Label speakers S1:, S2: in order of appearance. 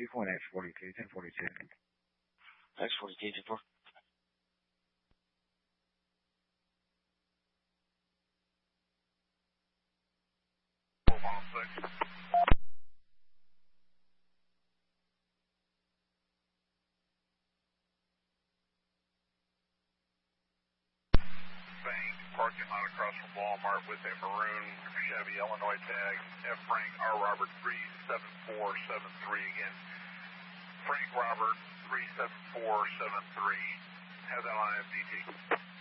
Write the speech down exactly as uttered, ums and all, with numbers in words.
S1: two four and X forty-two, ten forty-two.
S2: X forty-two, ten four.
S3: Parking lot across from Walmart with a maroon Chevy Illinois tag. F. Frank R. Robert three seven four seven three again. Frank Robert three seven four seven three. Have that on M D T.